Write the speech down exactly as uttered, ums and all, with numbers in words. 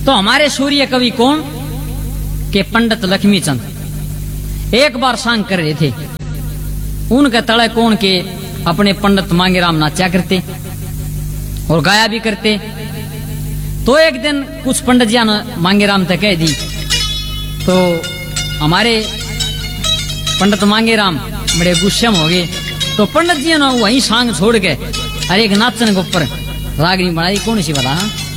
तो हमारे सूर्य कवि कौन के पंडित लक्ष्मीचंद एक बार सांग कर रहे थे। उनके तले कौन के अपने पंडित मांगेराम नाचा करते और गाया भी करते। तो एक दिन कुछ पंडित जी ने मांगेराम तक कह दी, तो हमारे पंडित मांगेराम बड़े गुस्से में हो गए। तो पंडित जी ने वही सांग छोड़ के अरे एक नाचन के ऊपर रागनी बनाई, कौन सी बता